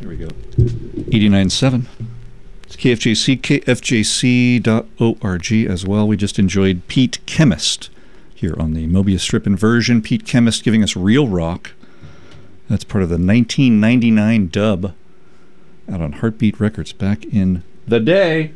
There we go. 89.7. It's KFJC, kfjc.org as well. We just enjoyed Pete Chemist here on the Mobius Strip inversion. Pete Chemist giving us Real Rock. That's part of the 1999 dub out on Heartbeat Records back in the day.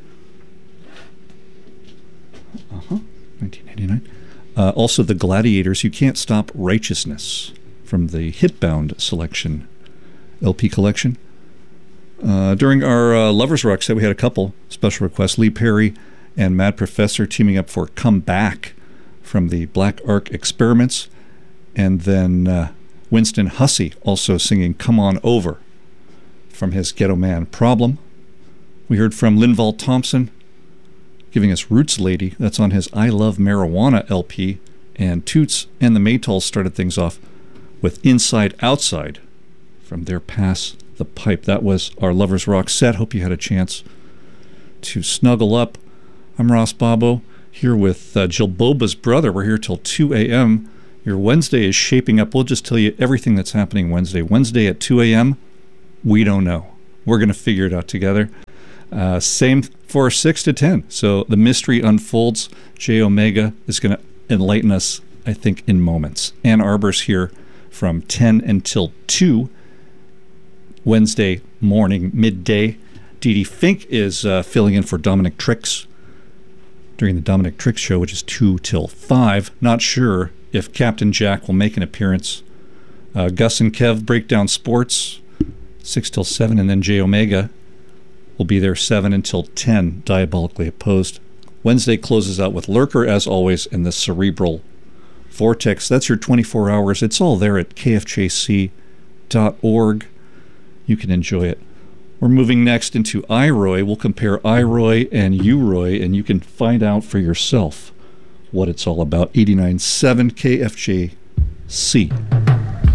1999. Also the Gladiators, You Can't Stop Righteousness from the Hipbound selection, LP collection. During our Lovers Rock set, we had a couple special requests. Lee Perry and Mad Professor teaming up for Come Back from the Black Ark Experiments. And then Winston Hussey also singing Come On Over from his Ghetto Man Problem. We heard from Linval Thompson giving us Roots Lady. That's on his I Love Marijuana LP. And Toots and the Maytals started things off with Inside Outside from their Pass the Pipe. That was our Lovers Rock set. Hope you had a chance to snuggle up. I'm Ross Bobo here with Jill Boba's brother. We're here till 2 a.m. Your Wednesday is shaping up. We'll just tell you everything that's happening Wednesday. Wednesday at 2 a.m., we don't know. We're going to figure it out together. Same for 6 to 10. So the mystery unfolds. J Omega is going to enlighten us, I think, in moments. Ann Arbor's here from 10 until 2. Wednesday morning, midday. Dee Dee Fink is filling in for Dominic Trix during the Dominic Trix show, which is 2 till 5. Not sure if Captain Jack will make an appearance. Gus and Kev break down sports, 6 till 7, and then J Omega will be there 7 until 10, diabolically opposed. Wednesday closes out with Lurker, as always, and the Cerebral Vortex. That's your 24 hours. It's all there at kfjc.org. You can enjoy it. We're moving next into iRoy. We'll compare iRoy and URoy, and you can find out for yourself what it's all about. 89.7 KFJC.